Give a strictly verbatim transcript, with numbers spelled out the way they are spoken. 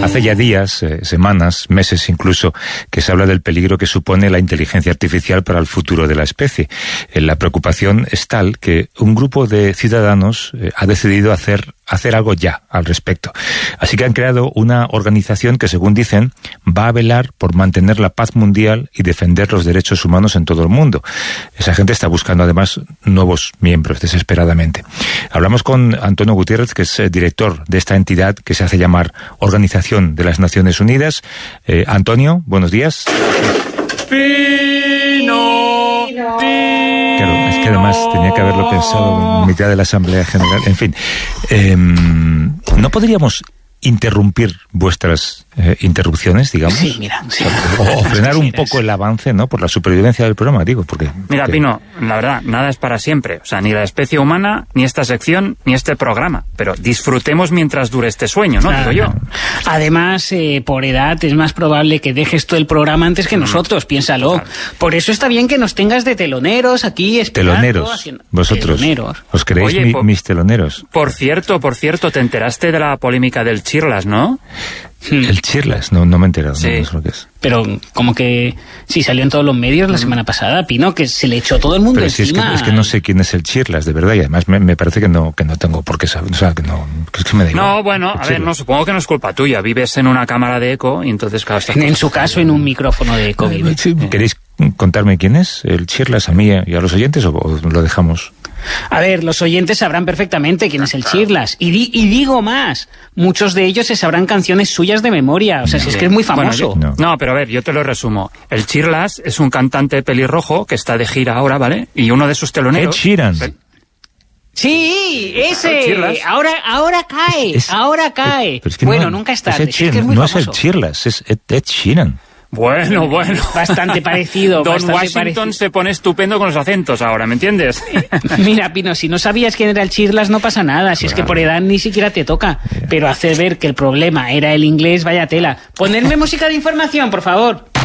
Hace ya días, eh, semanas, meses incluso, que se habla del peligro que supone la inteligencia artificial para el futuro de la especie. Eh, la preocupación es tal que un grupo de ciudadanos eh, ha decidido hacer, hacer algo ya al respecto. Así que han creado una organización que, según dicen, va a velar por mantener la paz mundial y defender los derechos humanos en todo el mundo. Esa gente está buscando además nuevos miembros desesperadamente. Hablamos con Antonio Gutiérrez, que es eh, director de esta entidad que se hace llamar Organización de las Naciones Unidas. Eh, Antonio, buenos días. Pino, Pino. Claro, es que además tenía que haberlo pensado en mitad de la Asamblea General. En fin, eh, ¿no podríamos interrumpir vuestras eh, interrupciones, digamos? Sí, mira. Sí. O, o frenar un poco el avance, ¿no? Por la supervivencia del programa, digo, porque... Mira, porque... Pino, la verdad, nada es para siempre. O sea, ni la especie humana, ni esta sección, ni este programa. Pero disfrutemos mientras dure este sueño, ¿no? Ah, digo yo. Además, eh, por edad, es más probable que dejes todo el programa antes que nosotros, mm. piénsalo. Claro. Por eso está bien que nos tengas de teloneros aquí esperando. Teloneros, haciendo... vosotros. Teloneros. ¿Os creéis Oye, mi, por... mis teloneros? Por cierto, por cierto, te enteraste de la polémica del Chirlas, ¿no? El Chirlas, no, no me he enterado, sí. no, no sé lo que es. Pero como que sí salió en todos los medios la semana pasada, Pino, que se le echó todo el mundo Pero si encima. es que, es que no sé quién es el Chirlas, de verdad, y además me, me parece que no que no tengo por qué saber, o sea, que no, que es que me da igual. No, bueno, a ver, no, supongo que no es culpa tuya, vives en una cámara de eco y entonces claro, estás... En su caso, en un micrófono de eco. Eh, sí, ¿queréis contarme quién es el Chirlas a mí y a los oyentes o, o lo dejamos? A ver, los oyentes sabrán perfectamente quién es el Chirlas. Y, di, y digo más, muchos de ellos se sabrán canciones suyas de memoria. O sea, no. si es que es muy famoso. Bueno, yo, no, pero a ver, yo te lo resumo. El Chirlas es un cantante pelirrojo que está de gira ahora, ¿vale? Y uno de sus teloneros... Ed Sheeran. Sí, ese. Ahora, ahora cae, es, es, ahora cae. Es que bueno, no, nunca es tarde. Es es que es muy no famoso. es el Chirlas, es Ed, Ed Sheeran. Bueno, bueno. Bastante parecido. Don bastante Washington parecido. se pone estupendo con los acentos ahora, ¿me entiendes? Mira, Pino, si no sabías quién era el Chirlas no pasa nada. Si claro. es que por edad ni siquiera te toca. Pero hacer ver que el problema era el inglés, vaya tela. Ponerme música de información, por favor.